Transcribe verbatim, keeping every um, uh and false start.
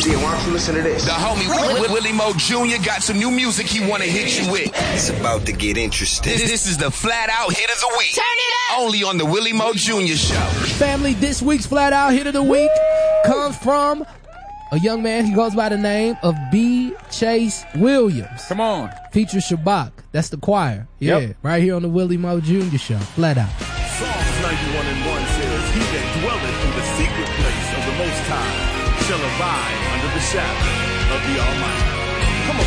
Yeah, why don't you listen to this? The homie Willie, Willie Mo Junior got some new music he want to hit you with. It's about to get interesting. This, this is the Flat Out Hit of the Week. Turn it up! Only on the Willie Mo Junior Show. Family, this week's Flat Out Hit of the Week comes from a young man. He goes by the name of B. Chase Williams. Come on. Features Shabak. That's the choir. Yeah, yep. Right here on the Willie Mo Junior Show. Flat Out. Psalms ninety-one and one says, He that dwelleth in the secret place of the Most High shall abide under the shadow of the Almighty.